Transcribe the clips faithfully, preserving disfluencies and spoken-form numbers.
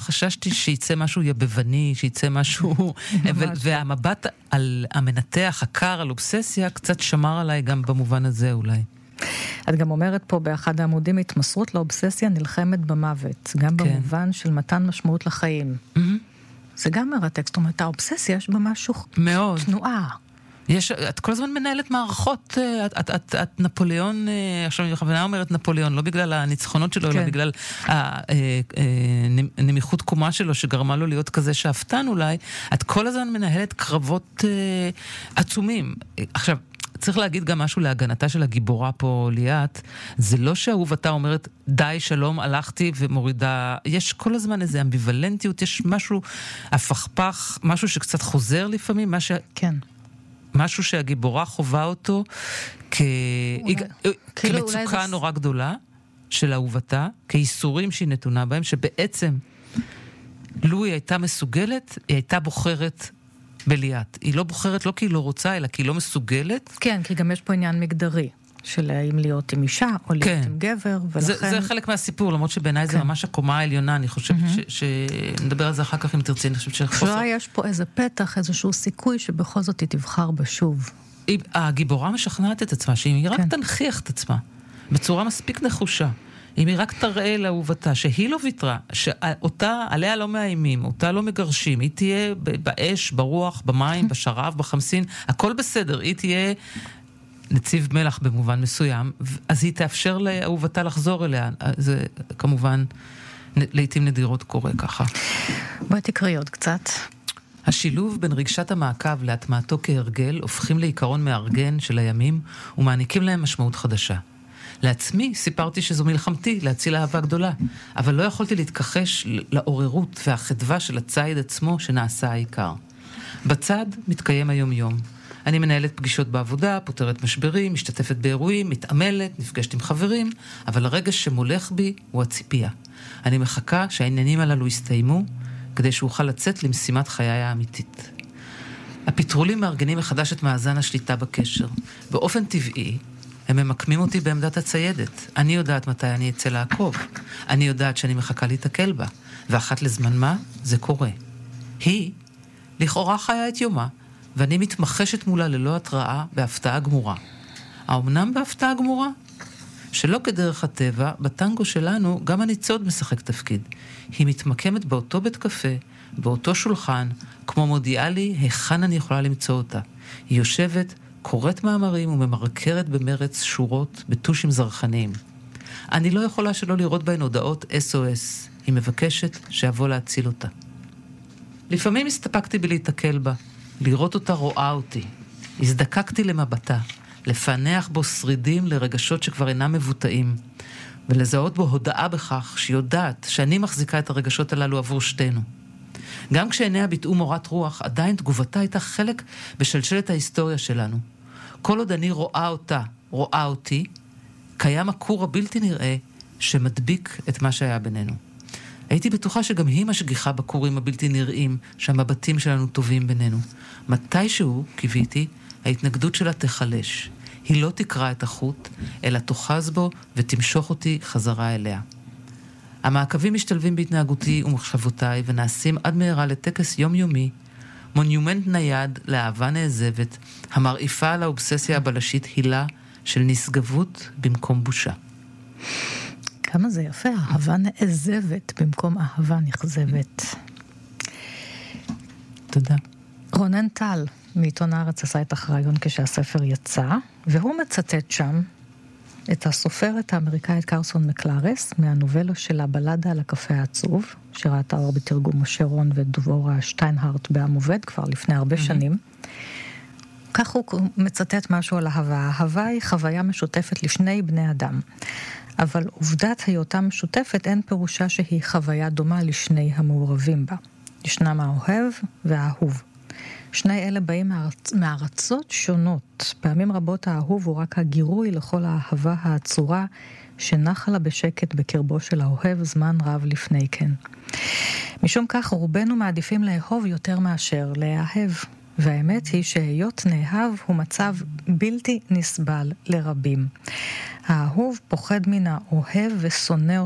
חששתי שיצא משהו יבבני, שיצא משהו... והמבט על המנתח, הקר, על אובססיה, קצת שמר עליי גם במובן הזה אולי. את גם אומרת פה באחד העמודים, התמסרות לאובססיה נלחמת במוות, גם במובן של מתן משמעות לחיים. זה גם מרתק, זאת אומרת, האובססיה יש בה משהו מאוד. תנועה. יש, את כל הזמן מנהלת מערכות, את, את, את, את נפוליאון, עכשיו אני בכוונה אומרת נפוליאון, לא בגלל הניצחונות שלו, כן. אלא בגלל הנמיכות קומה שלו, שגרמה לו להיות כזה שאפתן אולי, את כל הזמן מנהלת קרבות עצומים. עכשיו, צריך להגיד גם משהו להגנתה של הגיבורה פה ליאת, זה לא שאהובתה אומרת, די שלום, הלכתי ומורידה, יש כל הזמן איזו אמביוולנטיות, יש משהו, הפכפך, משהו שקצת חוזר לפעמים, מה ש... כן. משהו שהגיבורה חובה אותו כ... כמצוקה נורא גדולה של אהובתה, כייסורים שהיא נתונה בהם, שבעצם לו היא הייתה מסוגלת, היא הייתה בוחרת בליאת. היא לא בוחרת לא כי היא לא רוצה, אלא כי היא לא מסוגלת. כן, כי גם יש פה עניין מגדרי, של האם להיות עם אישה או להיות כן. עם גבר, ולכן... זה, זה חלק מהסיפור, למרות שבעיניי כן. זה ממש הקומה העליונה, אני חושבת mm-hmm. ש... שנדבר על זה אחר כך אם תרצי, אני חושבת שחוסר... שאולי יש פה איזה פתח, איזשהו סיכוי שבכל זאת היא תבחר בשוב. היא, הגיבורה משכנעת את עצמה, שאם היא רק כן. תנכיח את עצמה, בצורה מספיק נחושה, אם היא רק תראה לאהובתה, שהיא לא ויתרה, שאותה, עליה לא מאיימים, אותה לא מגרשים, היא תהיה באש, ברוח, במים, בשרב, בחמסין, הכל בסדר, היא תהיה נציב מלח במובן מסוים, אז היא תאפשר לאהובתה לחזור אליה. זה כמובן, לעתים נדירות קורה ככה. בואי תקראי עוד קצת. השילוב בין רגשת המעקב להטמעתו כהרגל הופכים לעיקרון מארגן של הימים ומעניקים להם משמעות חדשה. לעצמי סיפרתי שזו מלחמתי להציל אהבה גדולה, אבל לא יכולתי להתכחש לעוררות והחדווה של הצייד עצמו שנעשה העיקר. בצד מתקיים היום יום. אני מנהלת פגישות בעבודה, פותרת משברים, משתתפת באירועים, מתעמלת, נפגשת עם חברים, אבל הרגש שמולך בי הוא הציפייה. אני מחכה שהעניינים הללו יסתיימו, כדי שאוכל לצאת למשימת חיי האמיתית. הפתרולים מארגנים מחדש את מאזן השליטה בקשר. באופן טבעי, הם ממקמים אותי בעמדת הציידת. אני יודעת מתי אני אצא לעקוב. אני יודעת שאני מחכה להתקל בה. ואחת לזמן מה, זה קורה. היא, לכאורה חיה את יומה, ואני מתמחשת מולה ללא התראה בהפתעה גמורה. האמנם בהפתעה גמורה? שלא כדרך הטבע, בטנגו שלנו גם הניצוד משחק תפקיד. היא מתמקמת באותו בית קפה, באותו שולחן, כמו מודיעה לי היכן אני יכולה למצוא אותה. היא יושבת, קוראת מאמרים וממרקרת במרץ שורות בטושים זרחניים. אני לא יכולה שלא לראות בהן הודעות אס או אס. היא מבקשת שאבוא להציל אותה. לפעמים הסתפקתי בלהתקל בה, לראות אותה רואה אותי. הזדקקתי למבטה, לפענח בו שרידים לרגשות שכבר אינם מבוטאים, ולזהות בו הודעה בכך שיודעת שאני מחזיקה את הרגשות הללו עבור שתינו. גם כשעיניה ביטאו מורת רוח, עדיין תגובתה הייתה חלק בשלשלת ההיסטוריה שלנו. כל עוד אני רואה אותה, רואה אותי, קיים הכור הבלתי נראה שמדביק את מה שהיה בינינו. הייתי בטוחה שגם היא משגיחה בכורים הבלתי נראים שהמבטים שלנו טובים בינינו. מתישהו, קיוויתי, ההתנגדות שלה תחלש. היא לא תקרא את החוט, אלא תוחז בו ותמשוך אותי חזרה אליה. המעקבים משתלבים בהתנהגותי ומחשבותיי ונעשים עד מהרה לטקס יומיומי, מונומנט נייד לאהבה נעזבת, המרעיפה על האובססיה הבלשית הילה של נשגבות במקום בושה. כמה זה יפה, אהבה נעזבת במקום אהבה נכזבת. תודה. רונן טל מעיתון הארץ עשה את הרעיון כשהספר יצא, והוא מצטט שם את הסופרת האמריקאית קרסון מקלרס, מהנובלה של הבלדה על הקפה העצוב, שראתה אור בתרגום משה רון ודבורה שטיינהרט בעם עובד כבר לפני הרבה שנים. כך הוא מצטט משהו על אהבה. אהבה היא חוויה משותפת לשני בני אדם. אבל עובדת היותה משותפת אין פירושה שהיא חוויה דומה לשני המעורבים בה. ישנם האוהב והאהוב. שני אלה באים מארצ... מארצות שונות. פעמים רבות האהוב הוא רק הגירוי לכל האהבה העצורה שנחה לה בשקט בקרבו של האוהב זמן רב לפני כן. משום כך רובנו מעדיפים לאהוב יותר מאשר לאהב. והאמת היא שהיות נאהב הוא מצב בלתי נסבל לרבים. האהוב פוחד מן האוהב ושונא אותו.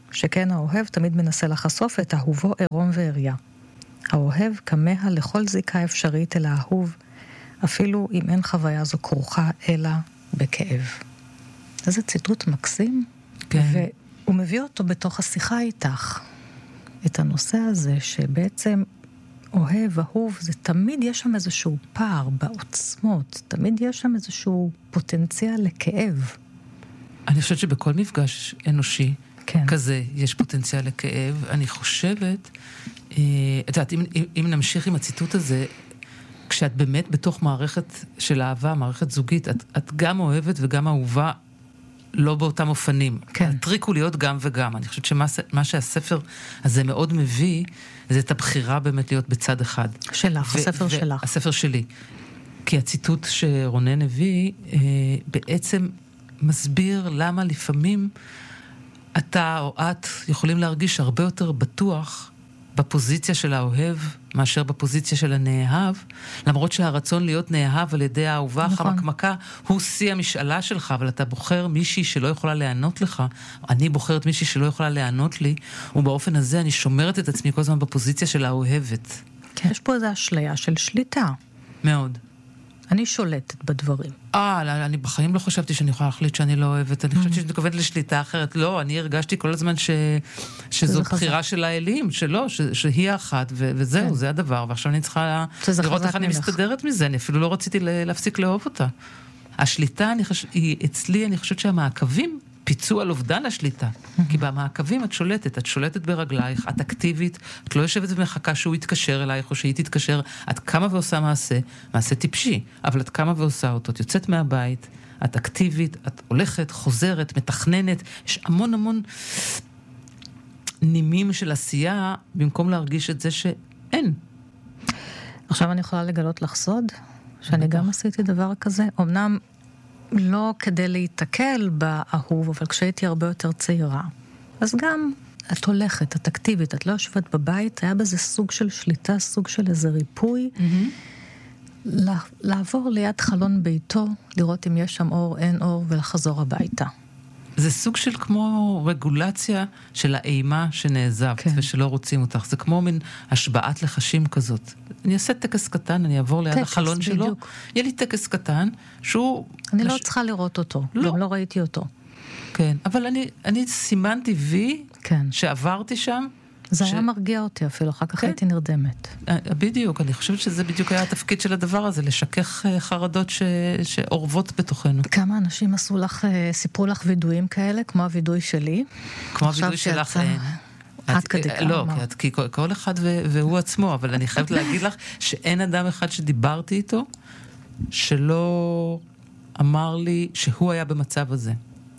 שכן האוהב תמיד מנסה לחשוף את אהובו עירום ועריה. האוהב כמה לכל זיקה אפשרית אל האהוב, אפילו אם אין חוויה זו כרוכה אלא בכאב. איזה ציטוט מקסים, כן. והוא מביא אותו בתוך השיחה איתך. את הנושא הזה שבעצם אוהב, אהוב, זה תמיד יש שם איזשהו פער בעוצמות, תמיד יש שם איזשהו פוטנציאל לכאב. אני חושבת שבכל מפגש אנושי כן. כזה יש פוטנציאל לכאב. אני חושבת, אה, את יודעת, אם, אם, אם נמשיך עם הציטוט הזה, כשאת באמת בתוך מערכת של אהבה, מערכת זוגית, את, את גם אוהבת וגם אהובה, לא באותם אופנים. כן. הטריק הוא להיות גם וגם. אני חושבת שמה מה שהספר הזה מאוד מביא, זה את הבחירה באמת להיות בצד אחד. שלך, ו- הספר ו- שלך. הספר שלי. כי הציטוט שרונן הביא, אה, בעצם מסביר למה לפעמים אתה או את יכולים להרגיש הרבה יותר בטוח בפוזיציה של האוהב, מאשר בפוזיציה של הנאהב, למרות שהרצון להיות נאהב על ידי האהובה נכון. החמקמקה, הוא שיא המשאלה שלך, אבל אתה בוחר מישהי שלא יכולה לענות לך, אני בוחרת מישהי שלא יכולה לענות לי, ובאופן הזה אני שומרת את עצמי כל הזמן בפוזיציה של האוהבת. כן. יש פה איזו אשליה של שליטה. מאוד. אני שולטת בדברים. אה, לא, אני בחיים לא חשבתי שאני יכולה להחליט שאני לא אוהבת. אני חושבת שאני מתכוונת לשליטה אחרת. לא, אני הרגשתי כל הזמן ש... שזו בחירה של האלים, שלא, ש... שהיא האחת, ו... וזהו, זה הדבר. ועכשיו אני צריכה לראות איך אני מסתדרת מזה. אני אפילו לא רציתי להפסיק לאהוב אותה. השליטה, אני חוש... היא אצלי, אני חושבת שהמעקבים פיצו על אובדן השליטה. כי במעקבים את שולטת, את שולטת ברגלייך, את אקטיבית, את לא יושבת ומחכה שהוא יתקשר אלייך או שהיא תתקשר, את קמה ועושה מעשה, מעשה טיפשי, אבל את קמה ועושה אותו, את יוצאת מהבית, את אקטיבית, את הולכת, חוזרת, מתכננת, יש המון המון נימים של עשייה, במקום להרגיש את זה שאין. עכשיו אני יכולה לגלות לך סוד, שאני גם עשיתי דבר כזה, אמנם לא כדי להתקל באהוב, אבל כשהייתי הרבה יותר צעירה. אז גם את הולכת, את אקטיבית, את לא יושבת בבית, היה בזה סוג של שליטה, סוג של איזה ריפוי. Mm-hmm. לעבור ליד חלון ביתו, לראות אם יש שם אור, אין אור, ולחזור הביתה. זה סוג של כמו רגולציה של האימה שנעזבת, כן. ושלא רוצים אותך. זה כמו מין השבעת לחשים כזאת. אני אעשה טקס קטן, אני אעבור ליד טקס, החלון בדיוק. שלו, יהיה לי טקס קטן, שהוא... אני לש... לא צריכה לראות אותו, לא. גם לא ראיתי אותו. כן, אבל אני, אני סימנתי וי, כן. שעברתי שם. זה ש... היה מרגיע אותי אפילו, אחר כך כן. הייתי נרדמת. בדיוק, אני חושבת שזה בדיוק היה התפקיד של הדבר הזה, לשכך חרדות ש... שאורבות בתוכנו. כמה אנשים עשו לך, סיפרו לך וידויים כאלה, כמו הוידוי שלי? כמו הוידוי שלך אין. עד כדי כמה. לא, כי כל אחד והוא עצמו, אבל אני חייבת להגיד לך שאין אדם אחד שדיברתי איתו, שלא אמר לי שהוא היה במצב הזה.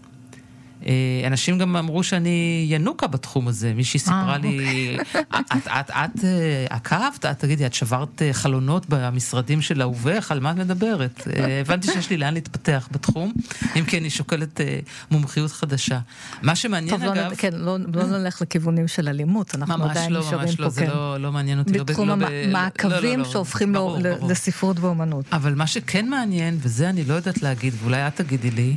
אנשים גם אמרו שאני ינוקה בתחום הזה. מישהי סיפרה לי, את עקבת, תגידי, את שברת חלונות במשרדים של אהובך, על מה את מדברת? הבנתי שיש לי לאן להתפתח בתחום, אם כי אני שוקלת מומחיות חדשה. מה שמעניין אגב... כן, לא נלך לכיוונים של אלימות, אנחנו עדיין נשארים פה. ממש לא, זה לא מעניין אותי. בתחום המעקבים שהופכים לספרות ואומנות. אבל מה שכן מעניין, וזה אני לא יודעת להגיד, ואולי את תגידי לי,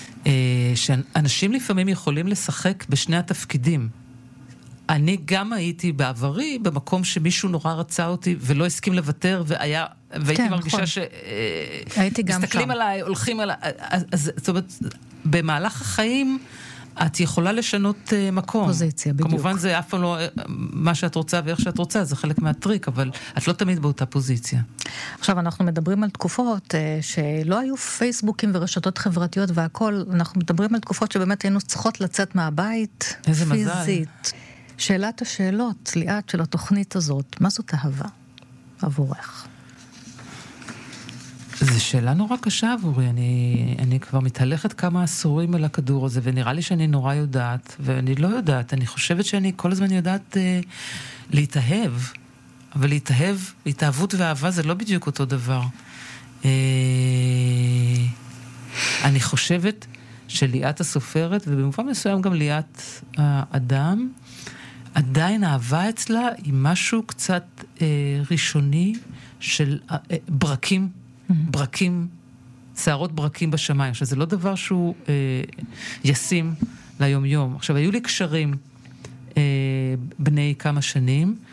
שאנשים לפעמים יכולים לשחק בשני התפקידים. אני גם הייתי בעברי במקום שמישהו נורא רצה אותי ולא הסכים לוותר, והיה, והייתי כן, מרגישה נכון. ש... הייתי גם מסתכלים שם. עליי, הולכים עליי, אז, אז, זאת אומרת, במהלך החיים את יכולה לשנות uh, מקום. פוזיציה, בדיוק. כמובן זה אף פעם לא מה שאת רוצה ואיך שאת רוצה, זה חלק מהטריק, אבל את לא תמיד באותה פוזיציה. עכשיו, אנחנו מדברים על תקופות uh, שלא היו פייסבוקים ורשתות חברתיות והכל, אנחנו מדברים על תקופות שבאמת היינו צריכות לצאת מהבית. איזה פיזית. מזל. שאלת השאלות, ליאת, של התוכנית הזאת, מה זאת אהבה עבורך? זו שאלה נורא קשה עבורי, אני, אני כבר מתהלכת כמה עשורים על הכדור הזה, ונראה לי שאני נורא יודעת, ואני לא יודעת, אני חושבת שאני כל הזמן יודעת אה, להתאהב, אבל להתאהב, התאהבות ואהבה זה לא בדיוק אותו דבר. אה, אני חושבת שליאת הסופרת, ובמובן מסוים גם ליאת האדם, עדיין האהבה אצלה היא משהו קצת אה, ראשוני של אה, ברקים, ברקים, שערות ברקים בשמיים. עכשיו, זה לא דבר שהוא אה, ישים ליום יום. עכשיו, היו לי קשרים בני כמה שנים.